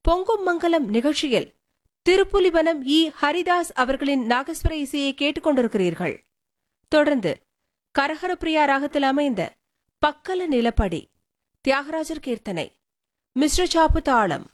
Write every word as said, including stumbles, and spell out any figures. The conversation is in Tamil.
பொங்கும் மங்கலம் நிகழ்ச்சியில் திருப்புலிவனம் இ ஹரிதாஸ் அவர்களின் நாகஸ்வர இசையை கேட்டுக் கொண்டிருக்கிறீர்கள். தொடர்ந்து கரஹரப்பிரியா ராகத்தில் அமைந்த பக்கல நிலப்படி தியாகராஜர் கீர்த்தனை மிஸ்ர சாப்பு தாளம்.